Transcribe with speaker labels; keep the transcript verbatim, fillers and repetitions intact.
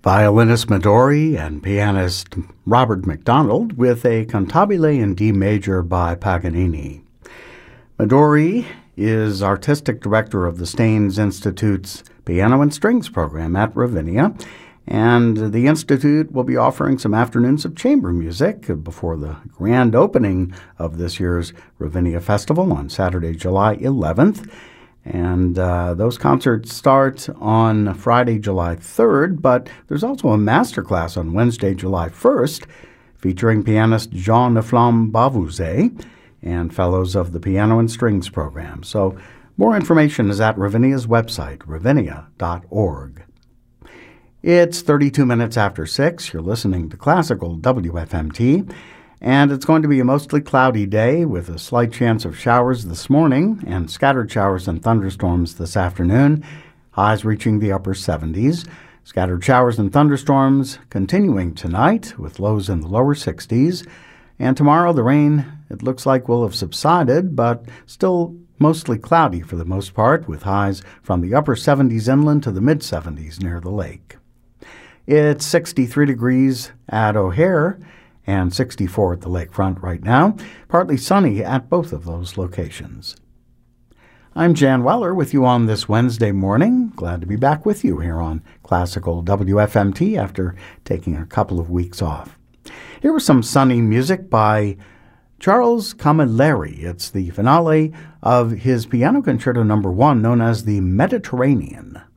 Speaker 1: Violinist Midori and pianist Robert McDonald with a Cantabile in D major by Paganini. Midori is artistic director of the Staines Institute's Piano and Strings program at Ravinia, and the Institute will be offering some afternoons of chamber music before the grand opening of this year's Ravinia Festival on Saturday, July eleventh. And uh, those concerts start on Friday, July third, but there's also a masterclass on Wednesday, July first, featuring pianist Jean Leflamme Bavouzet and fellows of the Piano and Strings program. So more information is at Ravinia's website, ravinia dot org. It's thirty-two minutes after six. You're listening to Classical W F M T. And it's going to be a mostly cloudy day with a slight chance of showers this morning and scattered showers and thunderstorms this afternoon, highs reaching the upper seventies. Scattered showers and thunderstorms continuing tonight with lows in the lower sixties. And tomorrow the rain, it looks like, will have subsided, but still mostly cloudy for the most part, with highs from the upper seventies inland to the mid seventies near the lake. It's sixty-three degrees at O'Hare and sixty-four at the lakefront right now. Partly sunny at both of those locations. I'm Jan Weller with you on this Wednesday morning. Glad to be back with you here on Classical W F M T after taking a couple of weeks off. Here was some sunny music by Charles Camilleri. It's the finale of his piano concerto number one, known as the Mediterranean.